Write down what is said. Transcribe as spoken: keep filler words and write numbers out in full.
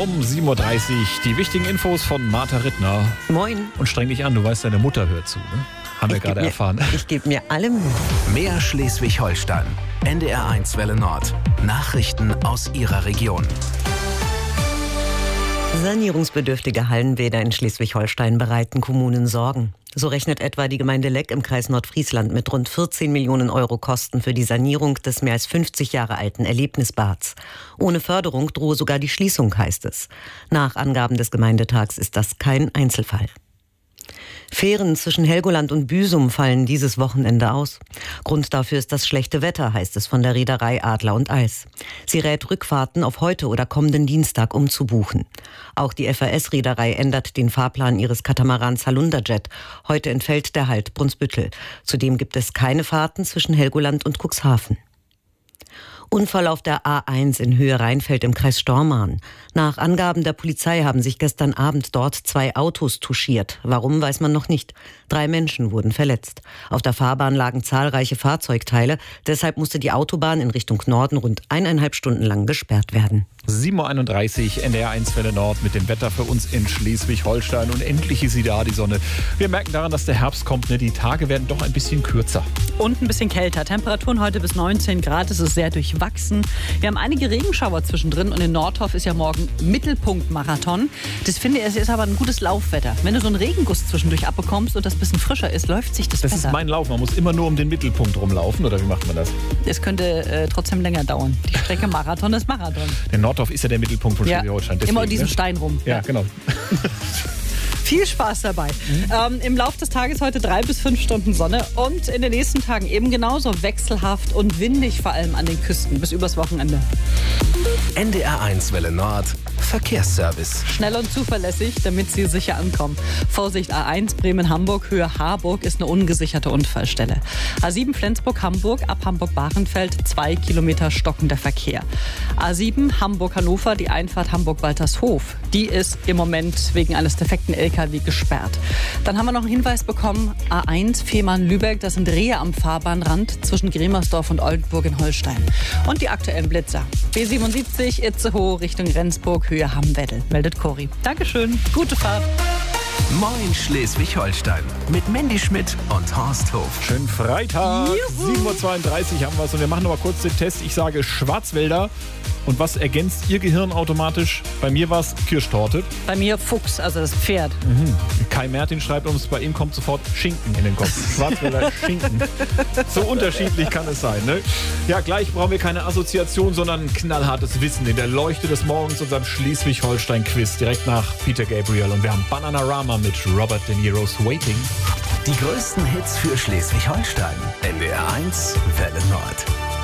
um sieben Uhr dreißig. Die wichtigen Infos von Martha Rittner. Moin. Und streng dich an, du weißt, deine Mutter hört zu, ne? Haben wir gerade mir, erfahren. Ich gebe mir alle Mühe. Mehr Schleswig-Holstein. N D R eins Welle Nord. Nachrichten aus Ihrer Region. Sanierungsbedürftige Hallenbäder in Schleswig-Holstein bereiten Kommunen Sorgen. So rechnet etwa die Gemeinde Leck im Kreis Nordfriesland mit rund vierzehn Millionen Euro Kosten für die Sanierung des mehr als fünfzig Jahre alten Erlebnisbads. Ohne Förderung drohe sogar die Schließung, heißt es. Nach Angaben des Gemeindetags ist das kein Einzelfall. Fähren zwischen Helgoland und Büsum fallen dieses Wochenende aus. Grund dafür ist das schlechte Wetter, heißt es von der Reederei Adler und Eis. Sie rät, Rückfahrten auf heute oder kommenden Dienstag umzubuchen. Auch die F A S-Reederei ändert den Fahrplan ihres Katamarans Halunderjet. Heute entfällt der Halt Brunsbüttel. Zudem gibt es keine Fahrten zwischen Helgoland und Cuxhaven. Unfall auf der A eins in Höhe Rheinfeld im Kreis Stormarn. Nach Angaben der Polizei haben sich gestern Abend dort zwei Autos touchiert. Warum, weiß man noch nicht. Drei Menschen wurden verletzt. Auf der Fahrbahn lagen zahlreiche Fahrzeugteile. Deshalb musste die Autobahn in Richtung Norden rund eineinhalb Stunden lang gesperrt werden. sieben Uhr einunddreißig, N D R eins Welle Nord mit dem Wetter für uns in Schleswig-Holstein. Und endlich ist sie da, die Sonne. Wir merken daran, dass der Herbst kommt. Ne? Die Tage werden doch ein bisschen kürzer. Und ein bisschen kälter. Temperaturen heute bis neunzehn Grad. Es ist sehr durchwachsen. Wir haben einige Regenschauer zwischendrin. Und in Nordhof ist ja morgen Mittelpunkt-Marathon. Das finde ich, es ist aber ein gutes Laufwetter. Wenn du so einen Regenguss zwischendurch abbekommst und das ein bisschen frischer ist, läuft sich das, das besser. Das ist mein Lauf. Man muss immer nur um den Mittelpunkt rumlaufen. Oder wie macht man das? Es könnte äh, trotzdem länger dauern. Die Strecke Marathon ist Marathon. Der Nordhof ist ja der Mittelpunkt von ja, Schleswig-Holstein. Immer um diesen ne? Stein rum. Ja, ja. Genau. Viel Spaß dabei. Mhm. Ähm, Im Laufe des Tages heute drei bis fünf Stunden Sonne und in den nächsten Tagen eben genauso wechselhaft und windig, vor allem an den Küsten, bis übers Wochenende. N D R eins Welle Nord. Verkehrsservice. Schnell und zuverlässig, damit Sie sicher ankommen. Vorsicht, A eins Bremen-Hamburg, Höhe Harburg ist eine ungesicherte Unfallstelle. A sieben Flensburg-Hamburg, ab Hamburg-Bahrenfeld, zwei Kilometer stockender Verkehr. A sieben Hamburg-Hannover, die Einfahrt Hamburg-Waltershof. Die ist im Moment wegen eines defekten L K W gesperrt. Dann haben wir noch einen Hinweis bekommen, A eins Fehmarn-Lübeck, das sind Rehe am Fahrbahnrand zwischen Gremersdorf und Oldenburg in Holstein. Und die aktuellen Blitzer. B siebenundsiebzig Itzehoe Richtung Rendsburg, Höhe Hamm-Weddel, meldet Cori. Dankeschön, gute Fahrt. Moin Schleswig-Holstein mit Mandy Schmidt und Horst Hof. Schönen Freitag, Juhu. sieben Uhr zweiunddreißig haben wir es und wir machen noch mal kurz den Test. Ich sage Schwarzwälder. Und was ergänzt Ihr Gehirn automatisch? Bei mir war es Kirschtorte. Bei mir Fuchs, also das Pferd. Mhm. Kai Mertin schreibt uns, bei ihm kommt sofort Schinken in den Kopf. Schwarzwälder Schinken. So unterschiedlich kann es sein, ne? Ja, gleich brauchen wir keine Assoziation, sondern ein knallhartes Wissen in der Leuchte des Morgens, unserem Schleswig-Holstein-Quiz, direkt nach Peter Gabriel. Und wir haben Bananarama mit Robert De Niro's Waiting. Die größten Hits für Schleswig-Holstein. N D R eins Welle Nord.